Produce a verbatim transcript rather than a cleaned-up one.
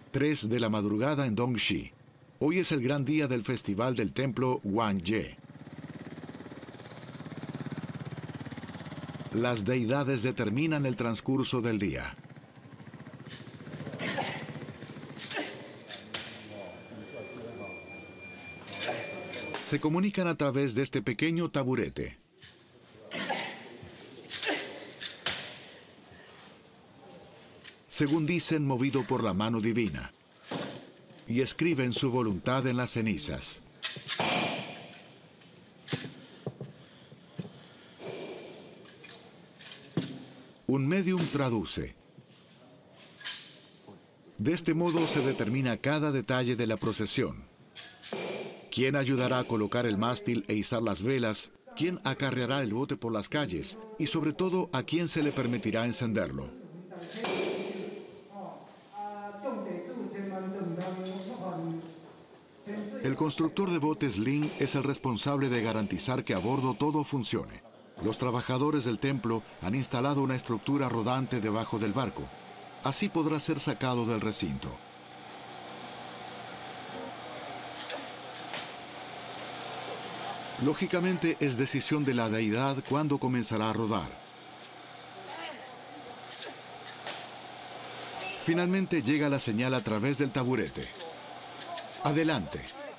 tres de la madrugada en Dongxi. Hoy es el gran día del festival del templo Wangye. Las deidades determinan el transcurso del día. Se comunican a través de este pequeño taburete. Según dicen, movido por la mano divina. Y escriben su voluntad en las cenizas. Un médium traduce. De este modo se determina cada detalle de la procesión. ¿Quién ayudará a colocar el mástil e izar las velas? ¿Quién acarreará el bote por las calles? Y sobre todo, ¿a quién se le permitirá encenderlo? El constructor de botes Lin es el responsable de garantizar que a bordo todo funcione. Los trabajadores del templo han instalado una estructura rodante debajo del barco. Así podrá ser sacado del recinto. Lógicamente es decisión de la deidad cuándo comenzará a rodar. Finalmente llega la señal a través del taburete. Adelante.